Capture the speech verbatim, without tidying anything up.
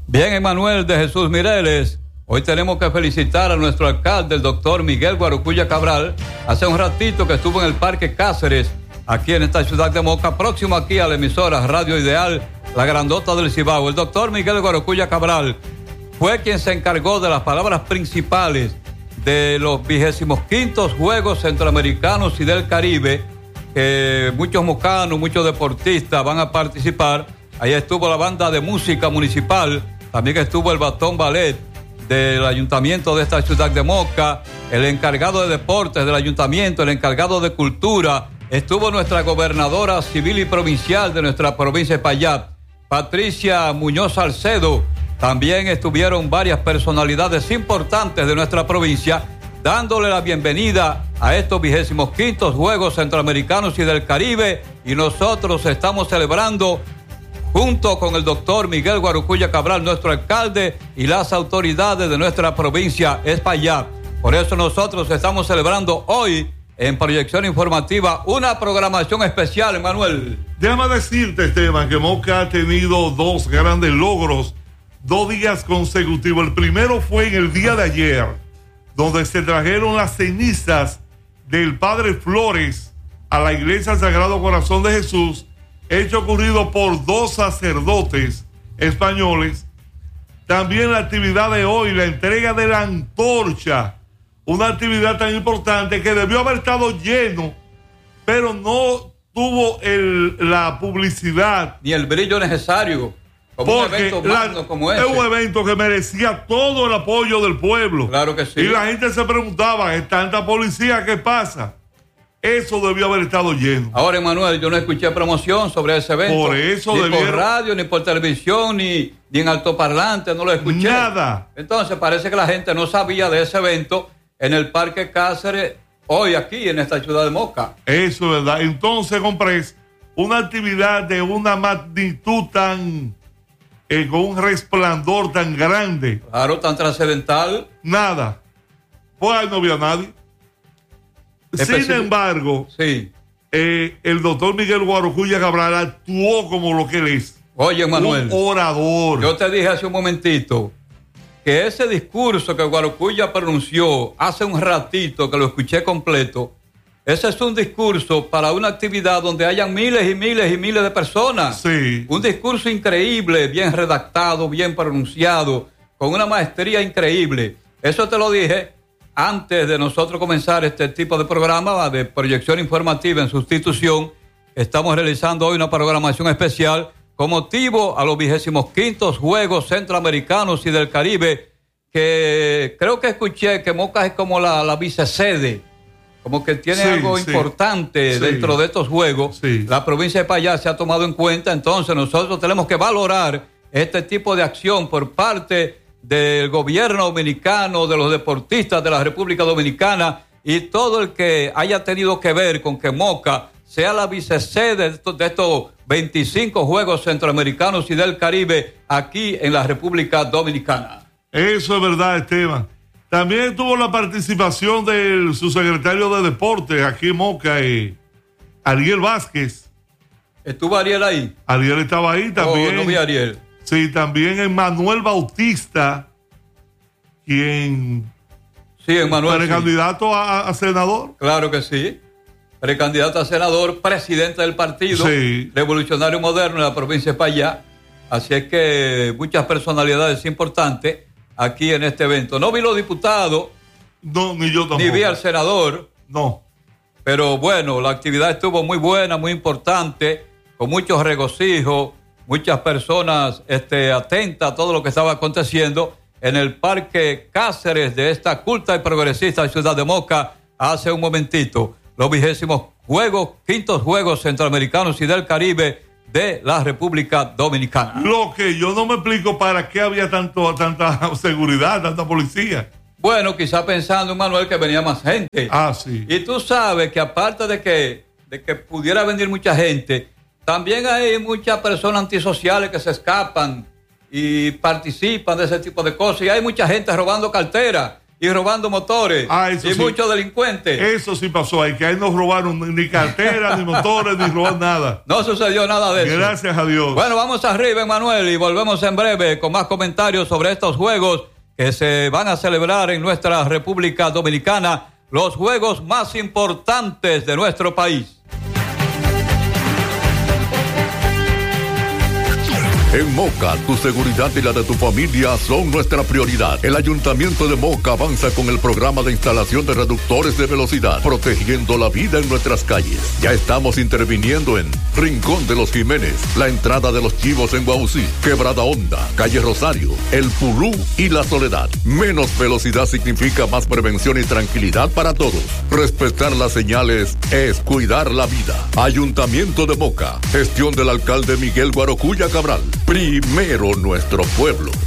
Bien, Emanuel de Jesús Mireles, hoy tenemos que felicitar a nuestro alcalde, el doctor Miguel Guarocuya Cabral. Hace un ratito que estuvo en el Parque Cáceres, aquí en esta ciudad de Moca, próximo aquí a la emisora Radio Ideal, la grandota del Cibao. El doctor Miguel Guarocuya Cabral fue quien se encargó de las palabras principales de los vigésimos quintos Juegos Centroamericanos y del Caribe, que muchos mocanos, muchos deportistas van a participar. Ahí estuvo la banda de música municipal, también estuvo el Batón Ballet del ayuntamiento de esta ciudad de Moca, el encargado de deportes del ayuntamiento, el encargado de cultura, estuvo nuestra gobernadora civil y provincial de nuestra provincia de Payá, Patricia Muñoz Salcedo. También estuvieron varias personalidades importantes de nuestra provincia dándole la bienvenida a estos vigésimos quintos Juegos Centroamericanos y del Caribe, y nosotros estamos celebrando junto con el doctor Miguel Guarocuya Cabral, nuestro alcalde, y las autoridades de nuestra provincia Espaillat. Por eso nosotros estamos celebrando hoy en Proyección Informativa una programación especial, Manuel. Déjame decirte, Esteban, que Moca ha tenido dos grandes logros, dos días consecutivos. El primero fue en el día de ayer, donde se trajeron las cenizas del Padre Flores a la Iglesia Sagrado Corazón de Jesús, hecho ocurrido por dos sacerdotes españoles. También la actividad de hoy, la entrega de la antorcha, una actividad tan importante que debió haber estado lleno, pero no tuvo el, la publicidad ni el brillo necesario, como un evento magno como ese. Es un evento que merecía todo el apoyo del pueblo. Claro que sí. Y la gente se preguntaba, ¿es tanta policía? ¿Qué pasa? Eso debió haber estado lleno. Ahora, Emanuel, yo no escuché promoción sobre ese evento. Por eso ni debieron... por radio, ni por televisión, ni, ni en altoparlante, no lo escuché. Nada. Entonces parece que la gente no sabía de ese evento en el Parque Cáceres, hoy aquí en esta ciudad de Moca. Eso es verdad. Entonces, compres una actividad de una magnitud tan, eh, con un resplandor tan grande. Claro, tan trascendental. Nada. Pues ahí no había nadie. Sin embargo, sí. eh, el doctor Miguel Guarocuya Cabral actuó como lo que él es. Oye, Manuel, un orador. Yo te dije hace un momentito que ese discurso que Guarocuya pronunció hace un ratito, que lo escuché completo, ese es un discurso para una actividad donde hayan miles y miles y miles de personas. Sí. Un discurso increíble, bien redactado, bien pronunciado, con una maestría increíble. Eso te lo dije antes de nosotros comenzar este tipo de programa de proyección informativa en sustitución. Estamos realizando hoy una programación especial con motivo a los vigésimos quintos Juegos Centroamericanos y del Caribe, que creo que escuché que Moca es como la, la vicesede, como que tiene sí, algo sí. importante sí. dentro de estos Juegos. Sí. La provincia de Payá se ha tomado en cuenta, entonces nosotros tenemos que valorar este tipo de acción por parte del gobierno dominicano, de los deportistas de la República Dominicana y todo el que haya tenido que ver con que Moca sea la vicesede de estos, de estos veinticinco Juegos Centroamericanos y del Caribe aquí en la República Dominicana. Eso es verdad, Esteban. También tuvo la participación del subsecretario de Deportes aquí en Moca, eh, Ariel Vázquez. ¿Estuvo Ariel ahí? Ariel estaba ahí también. Oh, no vi a Ariel. Sí, también Emmanuel Bautista, quien... Sí, Emmanuel. Precandidato sí. a, a senador. Claro que sí. Precandidato a senador, presidente del partido sí. Revolucionario Moderno de la provincia de Payá. Así es que muchas personalidades importantes aquí en este evento. No vi los diputados. No, ni yo tampoco. Ni vi al senador. No. Pero bueno, la actividad estuvo muy buena, muy importante, con mucho regocijo. Muchas personas este, atentas a todo lo que estaba aconteciendo en el Parque Cáceres de esta culta y progresista ciudad de Moca hace un momentito. Los vigésimos Juegos, quintos Juegos Centroamericanos y del Caribe de la República Dominicana. Lo que yo no me explico para qué había tanto, tanta seguridad, tanta policía. Bueno, quizá pensando, Manuel, que venía más gente. Ah, sí. Y tú sabes que aparte de que, de que pudiera venir mucha gente, también hay muchas personas antisociales que se escapan y participan de ese tipo de cosas. Y hay mucha gente robando carteras. y robando motores. Ah, eso y sí. muchos delincuentes. Eso sí pasó ahí, que ahí no robaron ni carteras, ni motores, ni robaron nada. No sucedió nada de eso. Gracias a Dios. Bueno, vamos arriba, Emanuel, y volvemos en breve con más comentarios sobre estos juegos que se van a celebrar en nuestra República Dominicana, los juegos más importantes de nuestro país. En Moca, tu seguridad y la de tu familia son nuestra prioridad. El Ayuntamiento de Moca avanza con el programa de instalación de reductores de velocidad, protegiendo la vida en nuestras calles. Ya estamos interviniendo en Rincón de los Jiménez, la entrada de los Chivos en Guausí, Quebrada Honda, Calle Rosario, El Pulú y La Soledad. Menos velocidad significa más prevención y tranquilidad para todos. Respetar las señales es cuidar la vida. Ayuntamiento de Moca, gestión del alcalde Miguel Guarocuya Cabral. Primero nuestro pueblo.